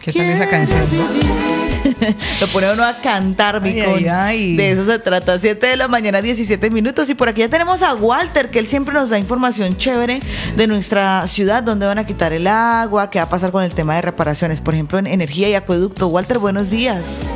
¿Qué tal esa canción? Lo pone uno a cantar, mi Connie. De eso se trata. 7 de la mañana, 17 minutos. Y por aquí ya tenemos a Walter, que él siempre nos da información chévere de nuestra ciudad, dónde van a quitar el agua, qué va a pasar con el tema de reparaciones, por ejemplo, en energía y acueducto. Walter, buenos días.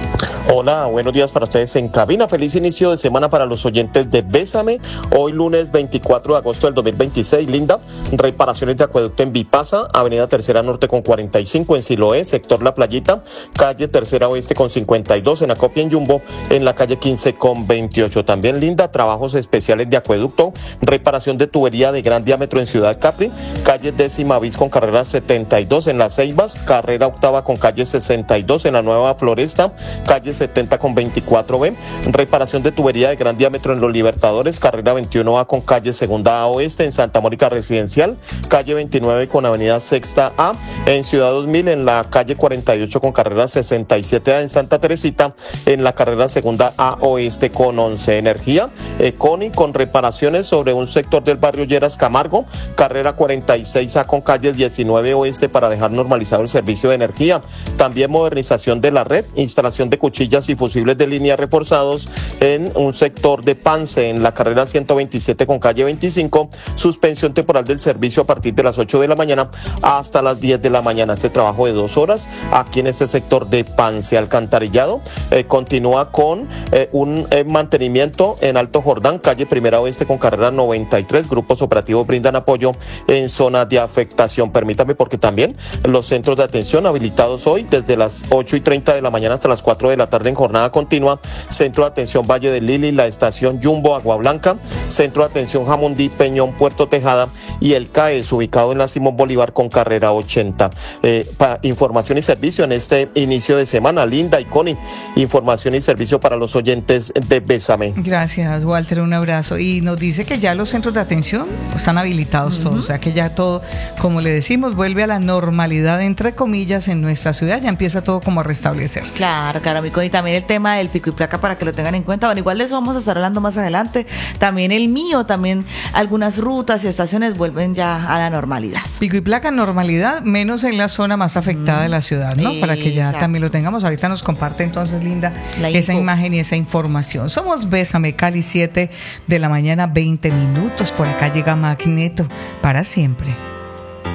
Hola, buenos días para ustedes en cabina. Feliz inicio de semana para los oyentes de Bésame. Hoy lunes 24 de agosto del 2026. Linda, reparaciones de acueducto en Vipasa, Avenida Tercera Norte con 45, en Siloé, sector La Playita, calle Tercera Oeste con 52, en Acopia en Jumbo, en la calle 15 con 28. También, Linda, trabajos especiales de acueducto, reparación de tubería de gran diámetro en Ciudad Capri, calle 10ª bis con carrera 72 en Las Ceibas, carrera 8ª con calle 62 en la Nueva Floresta, calle 70 con 24B, reparación de tubería de gran diámetro en Los Libertadores, carrera 21A con calle Segunda A Oeste en Santa Mónica Residencial, calle 29 con avenida Sexta A, en Ciudad 2000 en la calle 48 con carrera 67A en Santa Teresita, en la carrera Segunda A Oeste con 11. Energía, Econi con reparaciones sobre un sector del barrio Lleras Camargo, carrera 46A con calle 19 Oeste para dejar normalizado el servicio de energía. También modernización de la red, instalación de cuchillas y fusibles de línea reforzados en un sector de Pance, en la carrera 127 con calle 25, suspensión temporal del servicio a partir de las 8 de la mañana hasta las 10 de la mañana. Este trabajo de 2 horas aquí en este sector de Pance. Alcantarillado continúa con un mantenimiento en Alto Jordán, calle Primera Oeste con carrera 93. Grupos operativos brindan apoyo en zona de afectación. Permítame, porque también los centros de atención habilitados hoy desde las 8:30 de la mañana hasta las 4 de la tarde en jornada continua: Centro de Atención Valle del Lili, la Estación Jumbo Agua Blanca, Centro de Atención Jamundí, Peñón, Puerto Tejada, y el CAES ubicado en la Simón Bolívar con carrera 80. Información y servicio en este inicio de semana. Linda y Connie, información y servicio para los oyentes de Bésame. Gracias, Walter, un abrazo. Y nos dice que ya los centros de atención están habilitados todos, o sea que ya todo, como le decimos, vuelve a la normalidad, entre comillas, en nuestra ciudad. Ya empieza todo como a restablecerse. Claro, mi Connie. También el tema del pico y placa para que lo tengan en cuenta. Bueno, igual de eso vamos a estar hablando más adelante. También el mío, también algunas rutas y estaciones vuelven ya a la normalidad. Pico y placa, normalidad, menos en la zona más afectada de la ciudad, ¿no? Para que ya también lo tengamos. Ahorita nos comparte entonces, Linda, esa imagen y esa información. Somos Bésame, Cali, 7 de la mañana, 20 minutos. Por acá llega Magneto, para siempre.